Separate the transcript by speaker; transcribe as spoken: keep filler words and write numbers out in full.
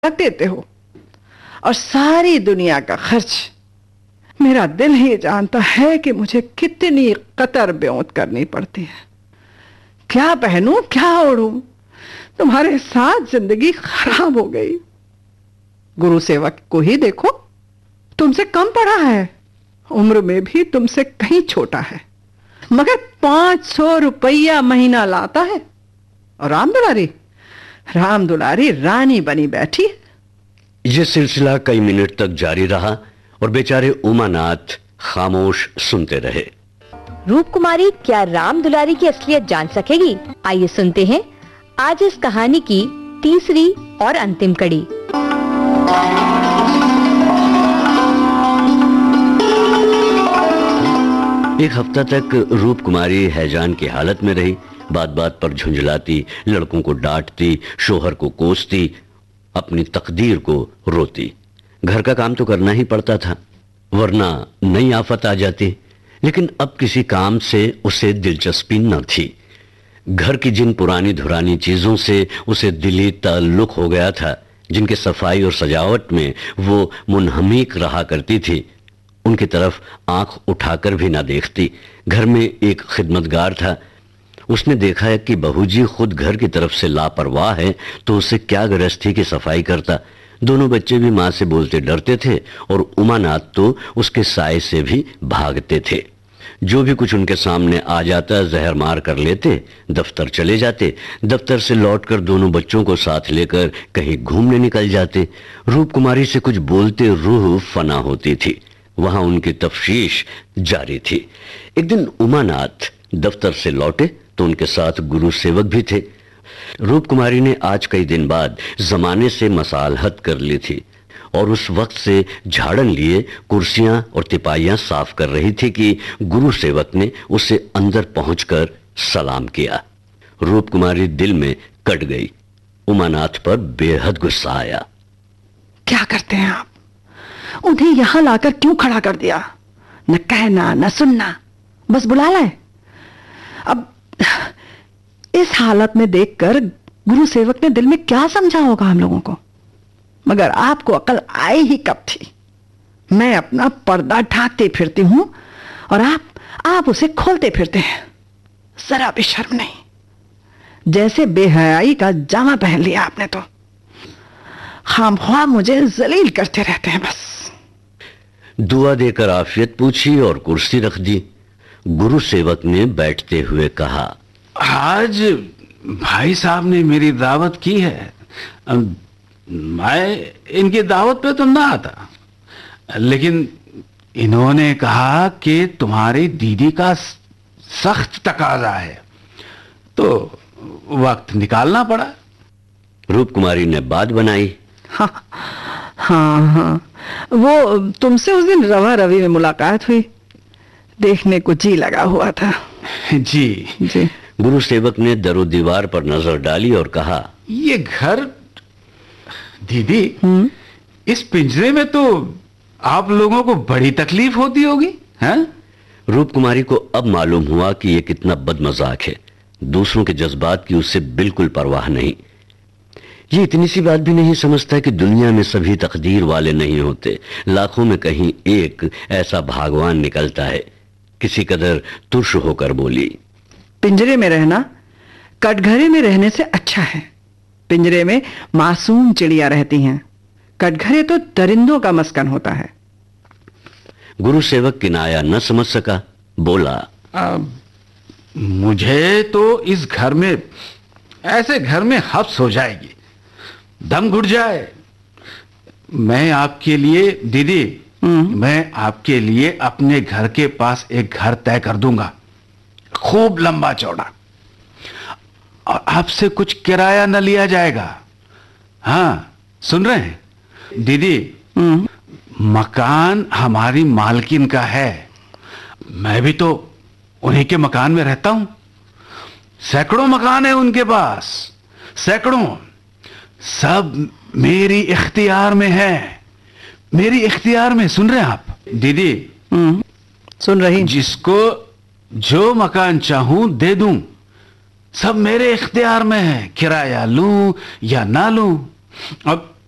Speaker 1: रख देते हो और सारी दुनिया का खर्च मेरा दिल ही जानता है कि मुझे कितनी कतर ब्योंत करनी पड़ती है। क्या पहनूं, क्या ओढ़ूं, तुम्हारे साथ जिंदगी खराब हो गई। गुरु सेवक को ही देखो, तुमसे कम पढ़ा है, उम्र में भी तुमसे कहीं छोटा है, मगर पांच सौ रुपया महीना लाता है। और राम दुलारी राम दुलारी रानी बनी बैठी।
Speaker 2: यह सिलसिला कई मिनट तक जारी रहा और बेचारे उमानाथ खामोश सुनते रहे।
Speaker 3: रूप कुमारी क्या राम दुलारी की असलियत जान सकेगी? आइए सुनते हैं आज इस कहानी की तीसरी और अंतिम कड़ी।
Speaker 2: एक हफ्ता तक रूप कुमारी हैजान की हालत में रही। बात बात पर झुंझलाती, लड़कों को डांटती, शोहर को कोसती, अपनी तकदीर को रोती। घर का काम तो करना ही पड़ता था, वरना नई आफत आ जाती। लेकिन अब किसी काम से उसे दिलचस्पी न थी। घर की जिन पुरानी धुरानी चीजों से उसे दिली ताल्लुक हो गया था, जिनके सफाई और सजावट में वो मुनहमीक रहा करती थी, उनकी तरफ आंख उठाकर भी ना देखती। घर में एक खिदमतगार था। उसने देखा है कि बहूजी खुद घर की तरफ से लापरवाह है, तो उसे क्या गरज थी कि सफाई करता। दोनों बच्चे भी मां से बोलते डरते थे और उमानाथ तो उसके साय से भी भागते थे। जो भी कुछ उनके सामने आ जाता जहर मार कर लेते, दफ्तर चले जाते। दफ्तर से लौटकर दोनों बच्चों को साथ लेकर कहीं घूमने निकल जाते। रूप कुमारी से कुछ बोलते रूह फना होती थी। वहां उनकी तफ्शीश जारी थी। एक दिन उमानाथ दफ्तर से लौटे तो उनके साथ गुरु सेवक भी थे। रूप कुमारी ने आज कई दिन बाद जमाने से मसालहत कर ली थी और उस वक्त से झाड़न लिए कुर्सियां और तिपाइयां साफ कर रही थी कि गुरु सेवक ने उसे अंदर पहुंचकर सलाम किया। रूप कुमारी दिल में कट गई। उमानाथ पर बेहद गुस्सा आया।
Speaker 1: क्या करते हैं आप? उन्हें यहां लाकर क्यों खड़ा कर दिया? न कहना न सुनना, बस बुला लाए। अब इस हालत में देखकर गुरु सेवक ने दिल में क्या समझा होगा हम लोगों को। मगर आपको अकल आई ही कब थी? मैं अपना पर्दा ढांकते फिरती हूं और आप आप उसे खोलते फिरते हैं। जरा भी शर्म नहीं। जैसे बेहयाई का जामा पहन लिया आपने तो। खामख्वाह मुझे जलील करते रहते हैं बस।
Speaker 2: दुआ देकर आफियत पूछी और कुर्सी रख दी। गुरु सेवक ने बैठते हुए कहा,
Speaker 4: आज भाई साहब ने मेरी दावत की है। मैं इनकी दावत पे तो ना आता, लेकिन इन्होंने कहा कि तुम्हारी दीदी का सख्त तकाजा है, तो वक्त निकालना पड़ा।
Speaker 2: रूप कुमारी ने बात बनाई।
Speaker 1: हाँ हाँ हाँ, वो तुमसे उस दिन रवा रवि में मुलाकात हुई, देखने को जी लगा हुआ था।
Speaker 4: जी
Speaker 1: जी।
Speaker 2: गुरु सेवक ने दरो दीवार पर नजर डाली और कहा,
Speaker 4: ये घर दीदी, इस पिंजरे में तो आप लोगों को बड़ी तकलीफ होती होगी, हैं?
Speaker 2: रूप कुमारी को अब मालूम हुआ कि यह कितना बदमजाक है। दूसरों के जज्बात की उससे बिल्कुल परवाह नहीं। ये इतनी सी बात भी नहीं समझता कि दुनिया में सभी तकदीर वाले नहीं होते। लाखों में कहीं एक ऐसा भगवान निकलता है। किसी कदर तुर्श होकर बोली,
Speaker 1: पिंजरे में रहना कटघरे में रहने से अच्छा है। पिंजरे में मासूम चिड़िया रहती हैं, कटघरे तो दरिंदों का मस्कन होता है।
Speaker 2: गुरु सेवक किनाया न समझ सका, बोला,
Speaker 4: आ, मुझे तो इस घर में, ऐसे घर में हब्स हो जाएगी, दम घुट जाए। मैं आपके लिए दीदी, मैं आपके लिए अपने घर के पास एक घर तय कर दूंगा, खूब लंबा चौड़ा, और आपसे कुछ किराया न लिया जाएगा। हाँ, सुन रहे हैं दीदी? मकान हमारी मालकिन का है, मैं भी तो उन्हीं के मकान में रहता हूं। सैकड़ों मकान है उनके पास, सैकड़ों, सब मेरी इख्तियार में है, मेरी इख्तियार में। सुन रहे हैं आप दीदी?
Speaker 1: सुन रही।
Speaker 4: जिसको जो मकान चाहूं दे दूं, सब मेरे इख्तियार में है, किराया लूं या ना लूं। अब